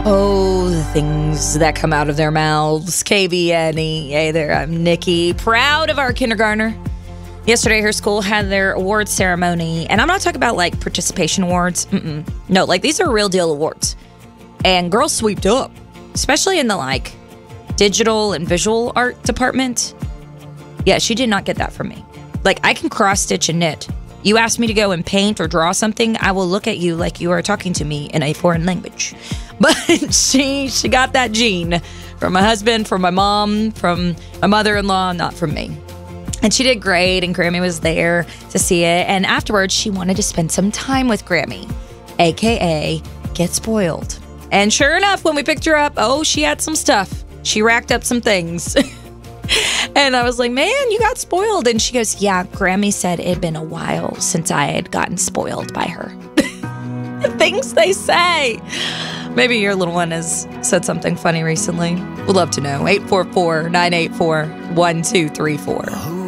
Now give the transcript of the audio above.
Oh, the things that come out of their mouths. KBNE. Hey there, I'm Nikki. Proud of our kindergartner. Yesterday, her school had their awards ceremony. And I'm not talking about like participation awards. No, like these are real deal awards. And girls sweeped up, especially in the like digital and visual art department. Yeah, she did not get that from me. Like I can cross stitch and knit. You ask me to go and paint or draw something, I will look at you like you are talking to me in a foreign language. But she got that gene from my husband, from my mom, from my mother-in-law, not from me. And she did great, and Grammy was there to see it. And afterwards, she wanted to spend some time with Grammy, a.k.a. get spoiled. And sure enough, when we picked her up, she had some stuff. She racked up some things. And I was like, man, you got spoiled. And she goes, yeah, Grammy said it had been a while since I had gotten spoiled by her. Things they say. Maybe your little one has said something funny recently. We'd love to know. 844-984-1234.